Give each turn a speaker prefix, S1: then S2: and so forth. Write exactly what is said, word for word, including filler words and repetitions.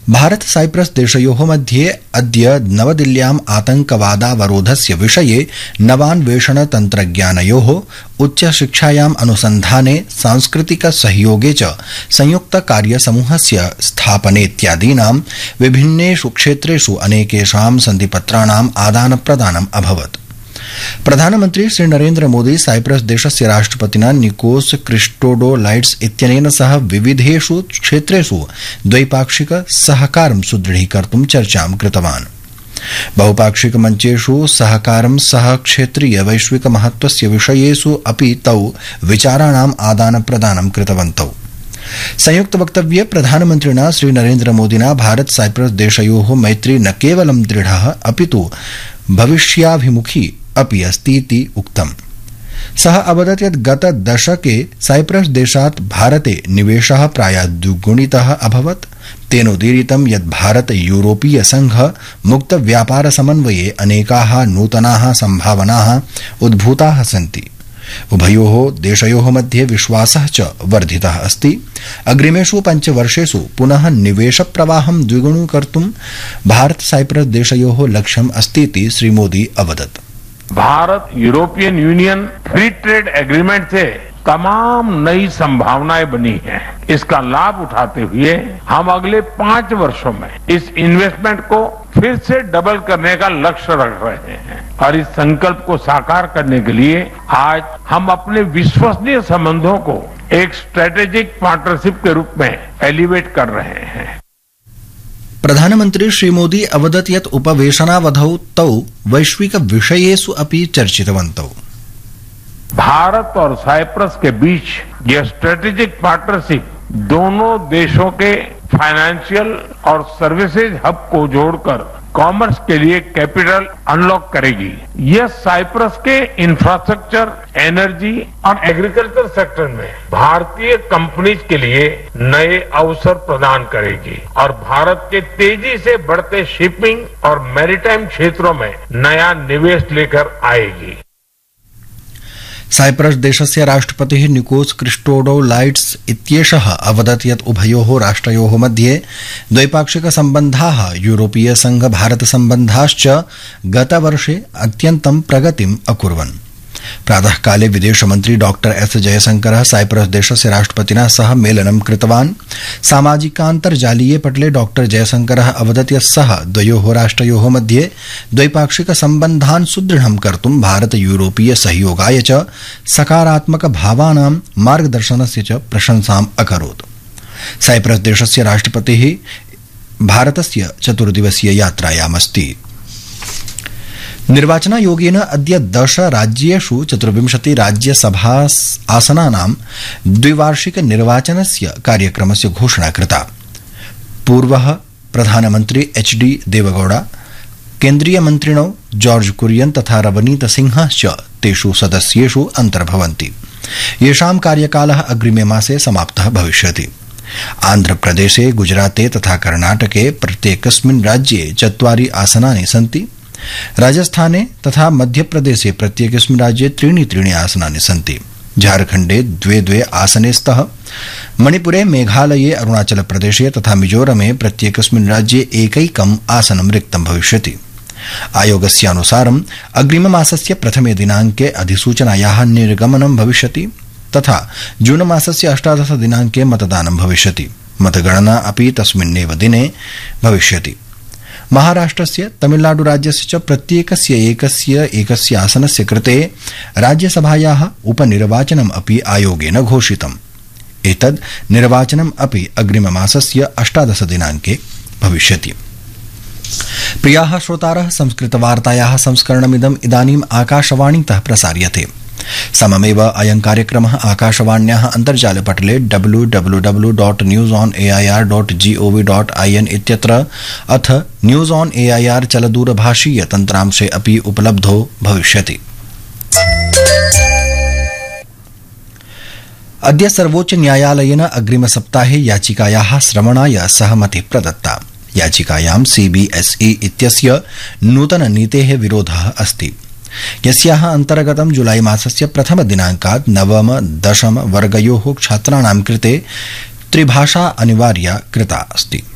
S1: Bharat Cyprus देशयोः मध्ये अद्य नवदिल्ल्याम् आतंकवादावरोधस्य विषये नवान्वेषण तन्त्रज्ञानयोः उच्चशिक्षायाम् अनुसन्धाने सांस्कृतिक सहयोगे च संयुक्त कार्यसमूहस्य स्थापनेत्यादीनां विभिन्नेषु क्षेत्रेषु अनेकेषां सन्धिपत्राणाम् आदानप्रदानम् अभवत्। प्रधानमन्त्री श्री नरेन्द्र मोदी साइप्रस देशस्य राष्ट्रपतिना निकोस क्रिस्टोडोलाइड्स इत्यनेन सह विविधेषु क्षेत्रेषु द्वैपाक्षिक सहकारं सुदृढीकर्तुं चर्चां कृतवान्। बहुपाक्षिक मञ्चेषु सहकारं सह क्षेत्रीय वैश्विक महत्वस्य विषयेषु अपि तौ विचाराणाम् आदानप्रदानं कृतवन्तौ। संयुक्त वक्तव्ये प्रधानमन्त्रिणा श्री नरेन्द्र मोदिना भारत साइप्रस देशयोः मैत्री न केवलं दृढः अपितु भविष्याभिमुखी अपि अस्तीति उक्तम्। सः अवदत् यत् गत दशके साइप्रस देशात् भारते निवेशः प्रायः द्विगुणितः अभवत्। तेनोदीरितं यत् भारत यूरोपीय संघ मुक्त व्यापार समन्वये अनेकाः नूतनाः सम्भावनाः उद्भूताः सन्ति। उभयोः देशयोः मध्ये विश्वासः च वर्धितः अस्ति। अग्रिमेषु पञ्चवर्षेषु पुनः निवेश प्रवाहं द्विगुणीकर्तुं भारत साइप्रस देशयोः लक्ष्यम् अस्तीति श्री मोदी अवदत्।
S2: Bharat European union free trade agreement से तमाम नई संभावनाएं बनी हैं। इसका लाभ उठाते हुए हम अगले पांच वर्षों में इस इन्वेस्टमेंट को फिर से डबल करने का लक्ष्य रख रहे हैं और इस संकल्प को साकार करने के लिए आज हम अपने विश्वसनीय संबंधों को एक स्ट्रेटेजिक पार्टनरशिप के रूप में एलिवेट कर रहे हैं।
S1: प्रधानमन्त्री श्री मोदी अवदत् यत् उपवेशनावधौ तौ वैश्विक विषयेषु अपि चर्चितवन्तौ।
S2: भारत और साइप्रस के बीच यह स्ट्रेटेजिक पार्टनरशिप दोनों देशों के फाइनेंशियल और सर्विसेज हब को जोड़कर कॉमर्स के लिए कैपिटल अनलॉक करेगी। यह साइप्रस के इंफ्रास्ट्रक्चर, एनर्जी और एग्रीकल्चर सेक्टर में भारतीय कंपनीज के लिए नए अवसर प्रदान करेगी और भारत के तेजी से बढ़ते शिपिंग और मैरीटाइम क्षेत्रों में नया निवेश लेकर आएगी।
S1: साइप्रस देशस्य राष्ट्रपतिः निकोस क्रिस्टोडोलाइड्स इत्येषः अवदत् यत् उभयोः राष्ट्रयोः मध्ये द्वैपाक्षिक सम्बन्धाः यूरोपीय संघ भारत सम्बन्धाश्च गतवर्षे अत्यन्तं प्रगतिम् अकुर्वन्। प्रातःकाले विदेशमन्त्री डॉक्टर एस जयशंकरः साइप्रस देशस्य राष्ट्रपतिना सह मेलनं कृतवान्। सामाजिकान्तर्जालीये पटले डॉक्टर जयशंकरः अवदत् यत् सः द्वयोः राष्ट्रयोः मध्ये द्वैपाक्षिक सम्बन्धान् सुदृढं कर्तुं भारत यूरोपीय सहयोगाय च सकारात्मक भावानां मार्गदर्शनस्य च प्रशंसाम् अकरोत्। साइप्रस देशस्य राष्ट्रपतिः भारतस्य चतुर्दिवसीय यात्रायामस्ति। निर्वाचनायोगेन अद्य दश राज्येषु चतुर्विंशति राज्यसभा आसनानां द्विवार्षिक निर्वाचनस्य कार्यक्रमस्य घोषणा कृता। पूर्वः प्रधानमन्त्री एच डी देवगौड़ा, केन्द्रीय मन्त्रिणौ जॉर्ज कुरियन तथा रवनीत सिंहश्च तेषु सदस्येषु अन्तर्भवन्ति। येषां कार्यकालः अग्रिमे मासे समाप्तः भविष्यति। आन्ध्रप्रदेशे, गुजराते तथा कर्णाटके प्रत्येकस्मिन् राज्ये चत्वारि आसनानि सन्ति। राजस्थाने तथा मध्यप्रदेशे प्रत्येकस्मिन् राज्ये त्रीणि त्रीणि आसनानि सन्ति। झारखण्डे द्वे द्वे आसने स्तः। मणिपुरे, मेघालये, अरुणाचलप्रदेशे तथा मिजोरमे प्रत्येकस्मिन् राज्ये एकैकम् आसनं रिक्तं भविष्यति। आयोगस्यानुसारम् अग्रिममासस्य प्रथमे दिनाङ्के अधिसूचनायाः निर्गमनं भविष्यति तथा जूनमासस्य अष्टादश दिनाङ्के मतदानं भविष्यति। मतगणना अपि तस्मिन्नेव दिने भविष्यति। महाराष्ट्रस्य, तमिलनाडुराज्यस्य च प्रत्येकस्य एकस्य एकस्य आसनस्य कृते राज्यसभायाः उपनिर्वाचनम् अपि आयोगेन घोषितम्। एतद् निर्वाचनम् अपि अग्रिममासस्य अष्टादश दिनाङ्के भविष्यति। प्रियाः श्रोतारः, संस्कृतवार्तायाः संस्करणमिदम् इदानीम् आकाशवाणीतः प्रसार्यते। सममेव अयं कार्यक्रमः आकाशवाण्याः अन्तर्जालपटले W W W dot news on A I R dot G O V dot I N इत्यत्र अथ news on A I R चलदूरभाषीय तन्त्रांशे अपि उपलब्धो भविष्यति। अद्य सर्वोच्च न्यायालयेन अग्रिमसप्ताहे याचिकायाः श्रवणाय सहमति प्रदत्ता। याचिकायां सी बी एस ई इत्यस्य नूतननीतेः विरोधः अस्ति, यस्याः अन्तर्गतं जुलाई मासस्य प्रथम दिनाङ्कात् नवम दशम वर्गयोः छात्राणां कृते त्रिभाषा अनिवार्या कृता अस्ति।